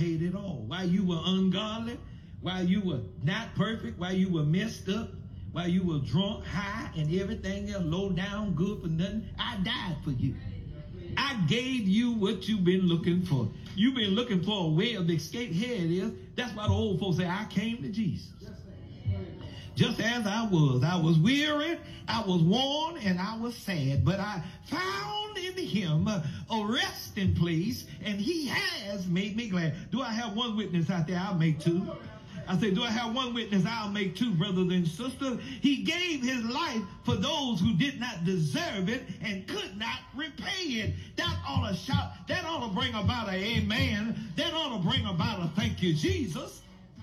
paid it all. While you were ungodly, while you were not perfect, while you were messed up, while you were drunk, high, and everything else, low down, good for nothing, I died for you. I gave you what you've been looking for. You've been looking for a way of escape. Here it is. That's why the old folks say, I came to Jesus. Just as I was weary, I was worn, and I was sad. But I found in him a resting place, and he has made me glad. Do I have one witness out there? I'll make two. I say, do I have one witness? I'll make two, brothers and sisters. He gave his life for those who did not deserve it and could not repay it. That ought to shout. That ought to bring about an amen. That ought to bring about a thank you, Jesus.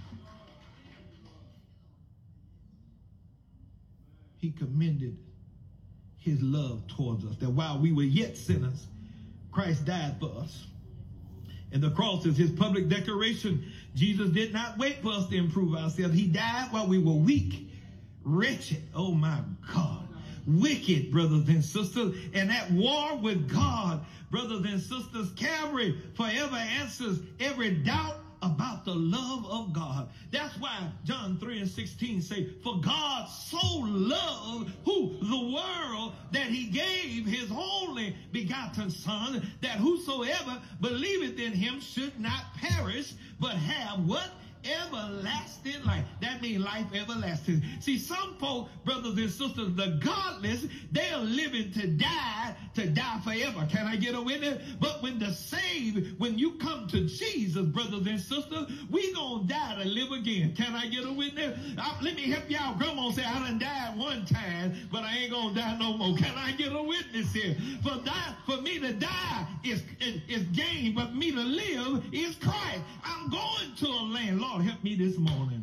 He commended his love towards us, that while we were yet sinners, Christ died for us. And the cross is his public declaration. Jesus did not wait for us to improve ourselves. He died while we were weak, wretched, oh my God, wicked, brothers and sisters, and at war with God, brothers and sisters. Calvary forever answers every doubt about the love of God. That's why John 3:16 say, for God so loved the world that he gave his only begotten son, that whosoever believeth in him should not perish, but have what? Everlasting life. That means life everlasting. See, some folk, brothers and sisters, the godless, they are living to die forever. Can I get a witness? But when the saved, when you come to Jesus, brothers and sisters, we gonna die to live again. Can I get a witness? Let me help you out. Grandma said, I done died one time, but I ain't gonna die no more. Can I get a witness here? For me to die is gain, but me to live is Christ. I'm going to a land. Lord, help me this morning.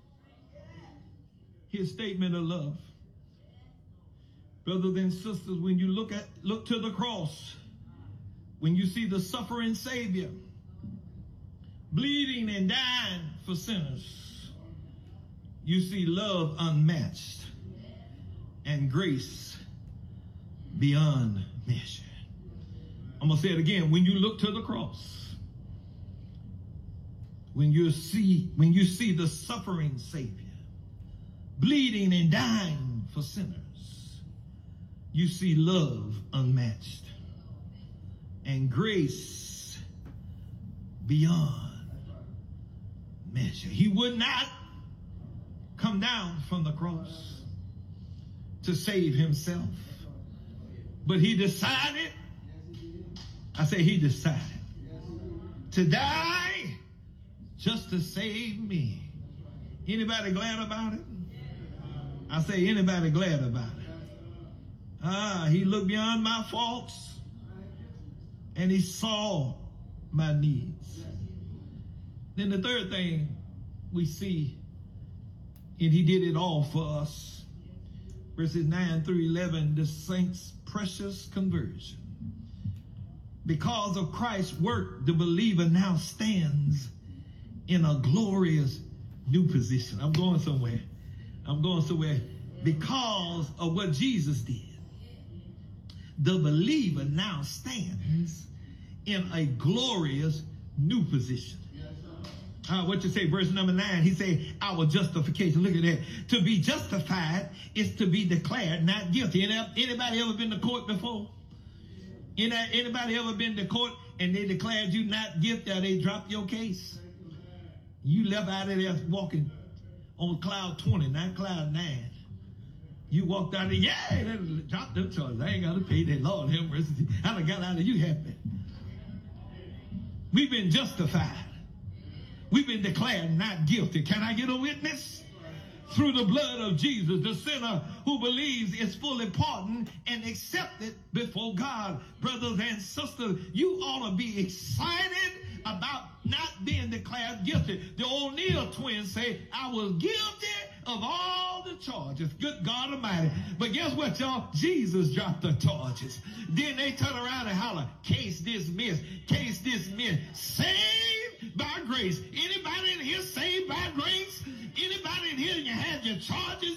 His statement of love. Brothers and sisters, when you look to the cross, when you see the suffering Savior bleeding and dying for sinners, you see love unmatched and grace beyond measure. I'm going to say it again. When you look to the cross, when you see the suffering Savior bleeding and dying for sinners, you see love unmatched and grace beyond measure. He would not come down from the cross to save himself, but he decided, he decided to die just to save me. Anybody glad about it? I say, anybody glad about it? He looked beyond my faults and he saw my needs. Then the third thing we see, and he did it all for us. Verses 9 through 11, the saints' precious conversion. Because of Christ's work, the believer now stands in a glorious new position. I'm going somewhere. Because of what Jesus did, the believer now stands in a glorious new position. What you say, verse number 9, he say, our justification. Look at that. To be justified is to be declared not guilty. Anybody ever been to court before? Anybody ever been to court and they declared you not guilty or they dropped your case? You left out of there walking on cloud 20, not cloud 9. You walked out of there, dropped them charges. I ain't got to pay that. Lord have mercy. I done got out of you happy. We've been justified. We've been declared not guilty. Can I get a witness? Through the blood of Jesus, the sinner who believes is fully pardoned and accepted before God. Brothers and sisters, you ought to be excited about not being declared guilty. The O'Neill twins say, I was guilty of all the charges. Good God Almighty. But guess what, y'all? Jesus dropped the charges. Then they turn around and holler, case dismissed, case dismissed. Saved by grace. Anybody in here saved by grace? Anybody in here, you had your charges